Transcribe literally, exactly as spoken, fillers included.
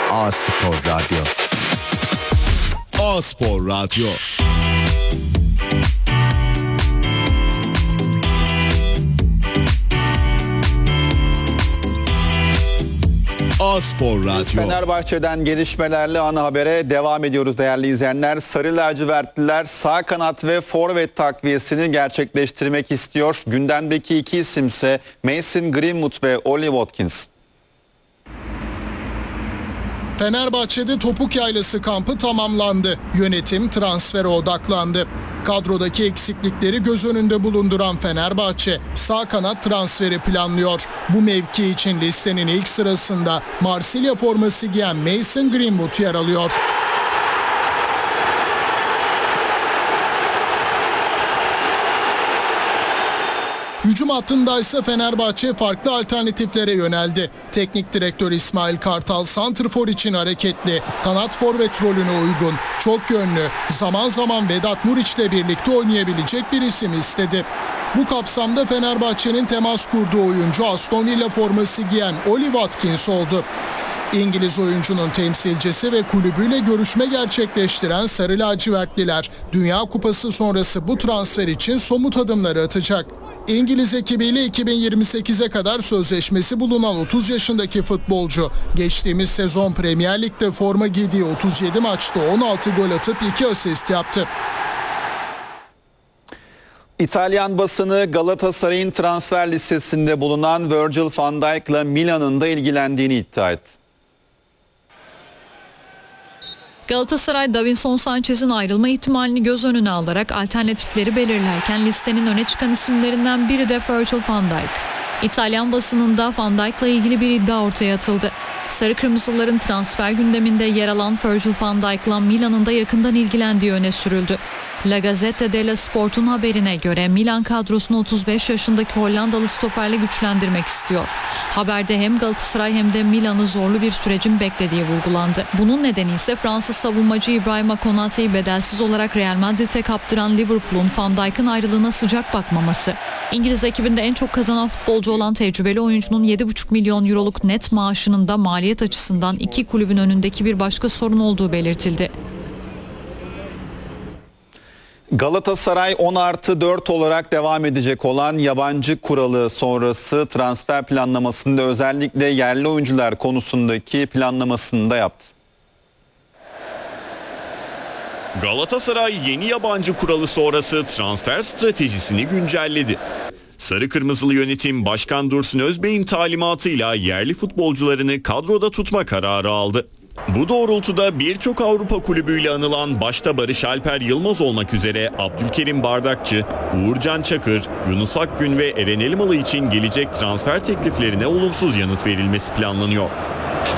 A-Spor Radyo. A-Spor Radyo. A-Spor Radyo. Fenerbahçe'den gelişmelerle ana habere devam ediyoruz değerli izleyenler. Sarı lacivertliler sağ kanat ve forvet takviyesini gerçekleştirmek istiyor. Gündemdeki iki isimse Mason Greenwood ve Ollie Watkins. Fenerbahçe'de topuk yaylası kampı tamamlandı. Yönetim transfere odaklandı. Kadrodaki eksiklikleri göz önünde bulunduran Fenerbahçe sağ kanat transferi planlıyor. Bu mevki için listenin ilk sırasında Marsilya forması giyen Mason Greenwood yer alıyor. Hücum hattındaysa Fenerbahçe farklı alternatiflere yöneldi. Teknik direktör İsmail Kartal santrfor için hareketli, kanat forvet rolüne uygun, çok yönlü, zaman zaman Vedat Muriç'le birlikte oynayabilecek bir isim istedi. Bu kapsamda Fenerbahçe'nin temas kurduğu oyuncu Aston Villa forması giyen Ollie Watkins oldu. İngiliz oyuncunun temsilcisi ve kulübüyle görüşme gerçekleştiren Sarı lacivertliler Dünya Kupası sonrası bu transfer için somut adımları atacak. İngiliz ekibiyle iki bin yirmi sekize kadar sözleşmesi bulunan otuz yaşındaki futbolcu geçtiğimiz sezon Premier Lig'de forma giydiği otuz yedi maçta on altı gol atıp iki asist yaptı. İtalyan basını Galatasaray'ın transfer listesinde bulunan Virgil van Dijk'la Milan'ın da ilgilendiğini iddia etti. Galatasaray, Davinson Sanchez'in ayrılma ihtimalini göz önüne alarak alternatifleri belirlerken listenin öne çıkan isimlerinden biri de Virgil van Dijk. İtalyan basınında Van Dijk'la ilgili bir iddia ortaya atıldı. Sarı Kırmızıların transfer gündeminde yer alan Virgil van Dijk'la Milan'ın da yakından ilgilendiği öne sürüldü. La Gazzetta dello Sport'un haberine göre Milan kadrosunu otuz beş yaşındaki Hollandalı stoperle güçlendirmek istiyor. Haberde hem Galatasaray hem de Milan'ı zorlu bir sürecin beklediği vurgulandı. Bunun nedeni ise Fransız savunmacı İbrahima Konate'yi bedelsiz olarak Real Madrid'e kaptıran Liverpool'un Van Dijk'ın ayrılığına sıcak bakmaması. İngiliz ekibinde en çok kazanan futbolcu olan tecrübeli oyuncunun yedi buçuk milyon euroluk net maaşının da maliyet açısından iki kulübün önündeki bir başka sorun olduğu belirtildi. Galatasaray on artı dört olarak devam edecek olan yabancı kuralı sonrası transfer planlamasında özellikle yerli oyuncular konusundaki planlamasını da yaptı. Galatasaray yeni yabancı kuralı sonrası transfer stratejisini güncelledi. Sarı Kırmızılı yönetim Başkan Dursun Özbey'in talimatıyla yerli futbolcularını kadroda tutma kararı aldı. Bu doğrultuda birçok Avrupa kulübüyle anılan başta Barış Alper Yılmaz olmak üzere Abdülkerim Bardakçı, Uğurcan Çakır, Yunus Akgün ve Eren Elmalı için gelecek transfer tekliflerine olumsuz yanıt verilmesi planlanıyor.